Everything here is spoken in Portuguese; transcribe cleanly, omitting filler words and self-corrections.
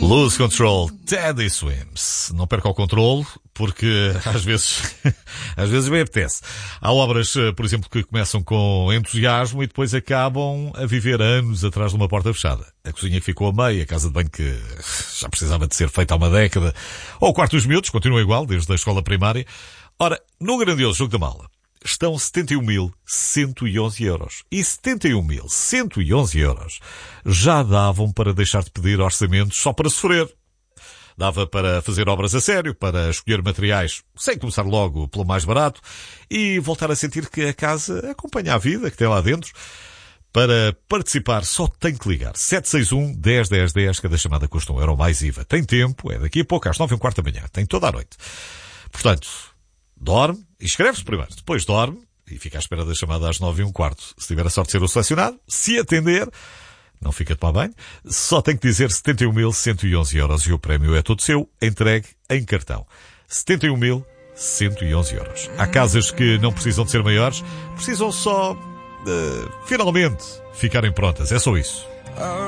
Lose Control, Teddy Swims. Não perca o controle, porque às vezes bem apetece. Há obras, por exemplo, que começam com entusiasmo e depois acabam a viver anos atrás de uma porta fechada. A cozinha que ficou a meio, a casa de banho que já precisava de ser feita há uma década, ou o quarto dos miúdos, continua igual, desde a escola primária. Ora, no grandioso jogo da mala, estão 71.111 euros. E 71.111 euros já davam para deixar de pedir orçamentos só para sofrer. Dava para fazer obras a sério, para escolher materiais sem começar logo pelo mais barato e voltar a sentir que a casa acompanha a vida que tem lá dentro. Para participar só tem que ligar 761 10 10 10, cada chamada custa €1 mais IVA. Tem tempo, é daqui a pouco às 9h15 da manhã, tem toda a noite. Portanto, dorme e escreve-se primeiro, depois dorme e fica à espera da chamada às 9h15. Se tiver a sorte de ser o selecionado, se atender, não fica de mau bem, só tem que dizer 71.111 euros e o prémio é todo seu, entregue em cartão. 71.111 euros. Há casas que não precisam de ser maiores, precisam só, finalmente, ficarem prontas. É só isso.